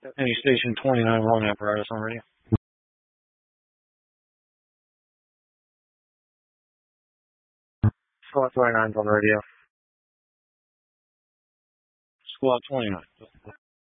Any station 29-1 apparatus on radio. Squawk 29's on the radio. Squawk 29.